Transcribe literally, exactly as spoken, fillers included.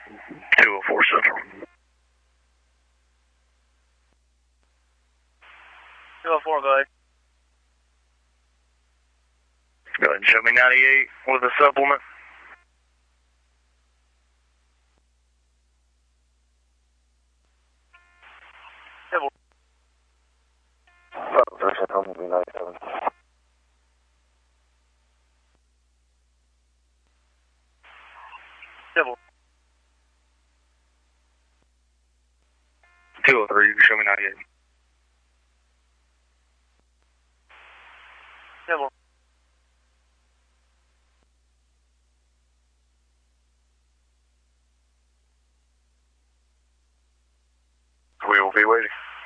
two oh four Central. two oh four, go ahead. Go ahead and show me ninety-eight with a supplement. Version home will be ninety-seven. Civil. two oh three, you can show me ninety-eight. Civil. We will be waiting.